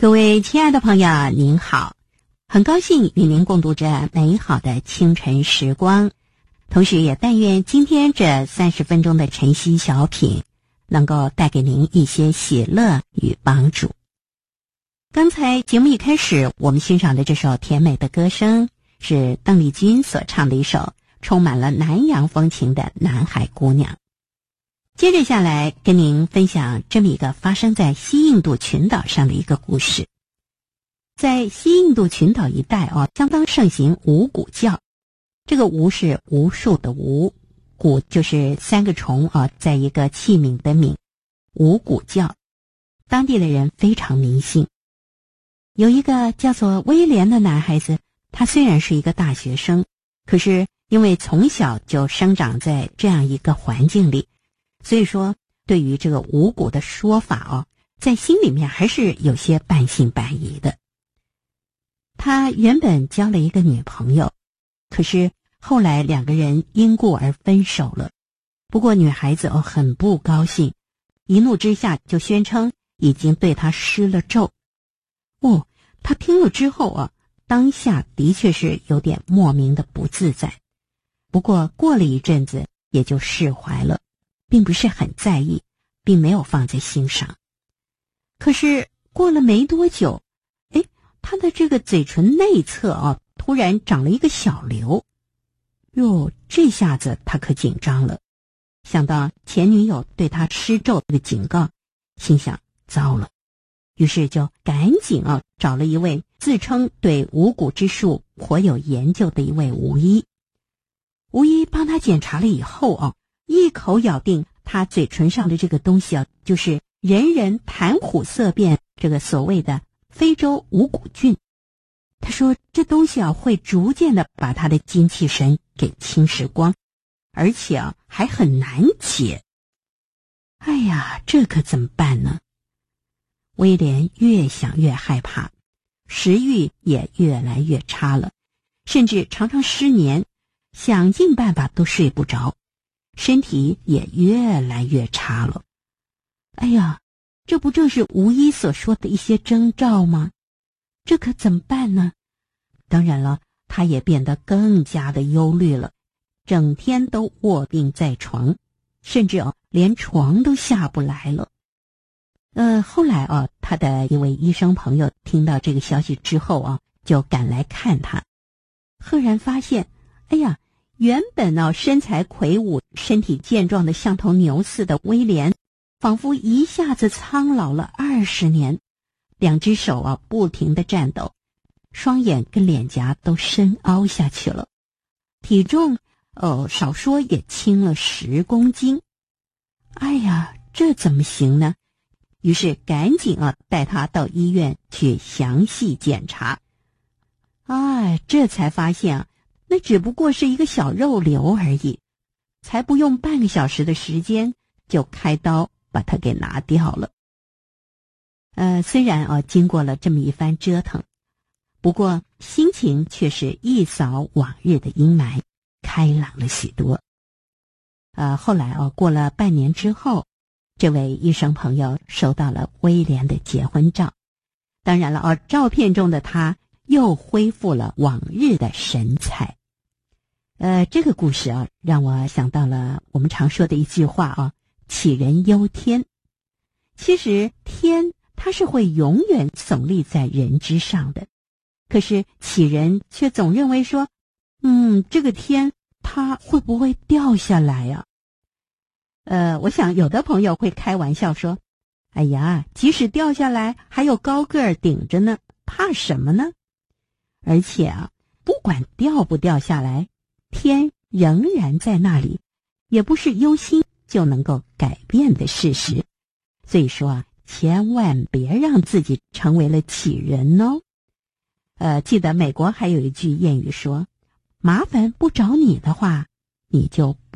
各位亲爱的朋友，您好，很高兴与您共度这美好的清晨时光，同时也但愿今天这30分钟的晨曦小品能够带给您一些喜乐与帮助。刚才节目一开始，我们欣赏的这首甜美的歌声是邓丽君所唱的一首充满了南洋风情的《南海姑娘》。接着下来跟您分享这么一个发生在西印度群岛上的一个故事。在西印度群岛一带相当盛行无骨教。这个无是无数的无，骨就是3个虫在一个器皿的皿，无骨教。当地的人非常迷信。有一个叫做威廉的男孩子，他虽然是一个大学生，可是因为从小就生长在这样一个环境里，所以说对于这个无骨的说法在心里面还是有些半信半疑的。他原本交了一个女朋友，可是后来2个人因故而分手了。不过女孩子很不高兴，一怒之下就宣称已经对他施了咒。他听了之后当下的确是有点莫名的不自在。不过过了一阵子也就释怀了，并不是很在意，并没有放在心上。可是过了没多久，他的这个嘴唇内侧突然长了一个小瘤。这下子他可紧张了，想到前女友对他施咒的警告，心想糟了，于是就赶紧找了一位自称对无骨之术颇有研究的一位巫医。巫医帮他检查了以后一口咬定他嘴唇上的这个东西就是人人谈虎色变，这个所谓的非洲无骨菌。他说这东西会逐渐的把他的精气神给侵蚀光，而且还很难解。哎呀，这可怎么办呢？威廉越想越害怕，食欲也越来越差了，甚至常常失眠，想尽办法都睡不着，身体也越来越差了。哎呀，这不正是巫医所说的一些征兆吗？这可怎么办呢？当然了，他也变得更加的忧虑了，整天都卧病在床，甚至连床都下不来了。后来他的一位医生朋友听到这个消息之后就赶来看他，赫然发现，哎呀，原本身材魁梧、身体健壮的像头牛似的威廉，仿佛一下子苍老了20年，2只手不停地颤抖，双眼跟脸颊都深凹下去了，体重少说也轻了10公斤。哎呀，这怎么行呢？于是赶紧带他到医院去详细检查。这才发现那只不过是一个小肉瘤而已，才不用半个小时的时间就开刀把它给拿掉了。虽然经过了这么一番折腾，不过心情却是一扫往日的阴霾，开朗了许多。后来过了半年之后，这位医生朋友收到了威廉的结婚照。当然了照片中的他又恢复了往日的神采。这个故事让我想到了我们常说的一句话杞人忧天。其实天它是会永远耸立在人之上的，可是杞人却总认为说这个天它会不会掉下来呀？我想有的朋友会开玩笑说，哎呀，即使掉下来还有高个儿顶着呢，怕什么呢？而且不管掉不掉下来，天仍然在那里，也不是忧心就能够改变的事实。所以说千万别让自己成为了杞人记得美国还有一句谚语说，麻烦不找你的话，你就